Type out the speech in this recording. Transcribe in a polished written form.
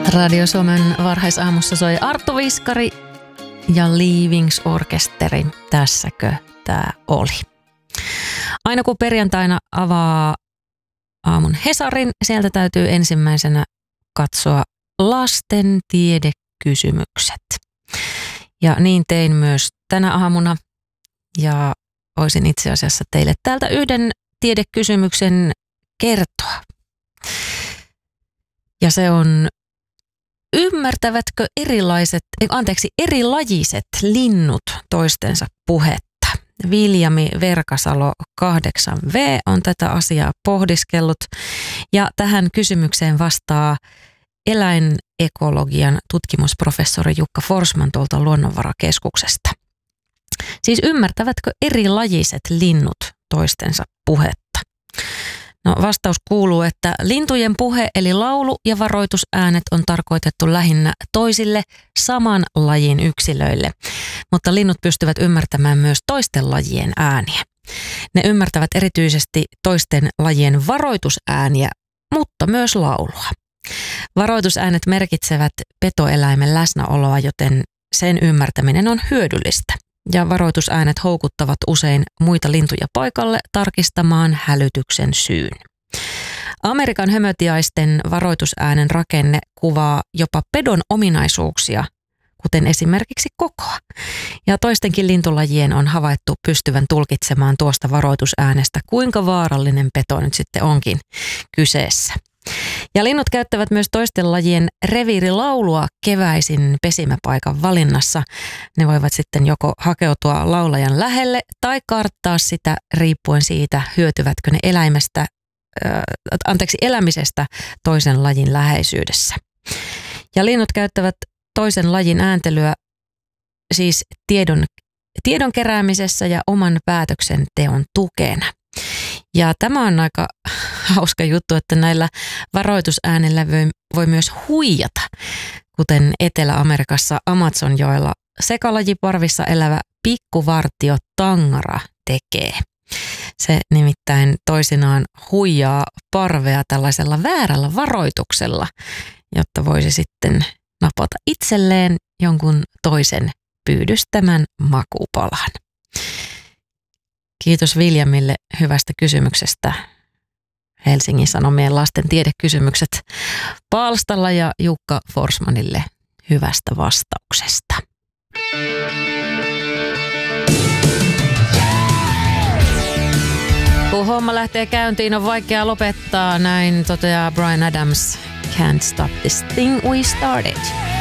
Radio Suomen varhaisaamussa soi Arttu Viskari ja Leavings Orkesteri. Tässäkö tää oli? Aina kun perjantaina avaa aamun Hesarin, sieltä täytyy ensimmäisenä katsoa lasten tiedekysymykset. Ja niin tein myös tänä aamuna ja voisin itse asiassa teille täältä yhden tiedekysymyksen kertoa. Ja se on: ymmärtävätkö erilajiset linnut toistensa puhetta? Viljami Verkasalo 8V on tätä asiaa pohdiskellut ja tähän kysymykseen vastaa eläinekologian tutkimusprofessori Jukka Forsman tuolta Luonnonvarakeskuksesta. Siis ymmärtävätkö erilajiset linnut toistensa puhetta? No, vastaus kuuluu, että lintujen puhe eli laulu ja varoitusäänet on tarkoitettu lähinnä toisille saman lajin yksilöille, mutta linnut pystyvät ymmärtämään myös toisten lajien ääniä. Ne ymmärtävät erityisesti toisten lajien varoitusääniä, mutta myös laulua. Varoitusäänet merkitsevät petoeläimen läsnäoloa, joten sen ymmärtäminen on hyödyllistä. Ja varoitusäänet houkuttavat usein muita lintuja paikalle tarkistamaan hälytyksen syyn. Amerikan hömötiaisten varoitusäänen rakenne kuvaa jopa pedon ominaisuuksia, kuten esimerkiksi kokoa. Ja toistenkin lintulajien on havaittu pystyvän tulkitsemaan tuosta varoitusäänestä, kuinka vaarallinen peto nyt sitten onkin kyseessä. Ja linnut käyttävät myös toisten lajien reviirilaulua keväisin pesimäpaikan valinnassa. Ne voivat sitten joko hakeutua laulajan lähelle tai karttaa sitä riippuen siitä, hyötyvätkö ne elämisestä toisen lajin läheisyydessä. Ja linnut käyttävät toisen lajin ääntelyä siis tiedon keräämisessä ja oman päätöksenteon tukena. Ja tämä on aika hauska juttu, että näillä varoitusäänillä voi myös huijata, kuten Etelä-Amerikassa Amazonjoella sekalajiparvissa elävä pikkuvartio tangara tekee. Se nimittäin toisinaan huijaa parvea tällaisella väärällä varoituksella, jotta voisi sitten napata itselleen jonkun toisen pyydystämän makupalan. Kiitos Viljamille hyvästä kysymyksestä. Helsingin Sanomien lasten tiedekysymykset palstalla ja Jukka Forsmanille hyvästä vastauksesta. Kun homma lähtee käyntiin, on vaikea lopettaa, näin toteaa Bryan Adams. Can't stop this thing we started.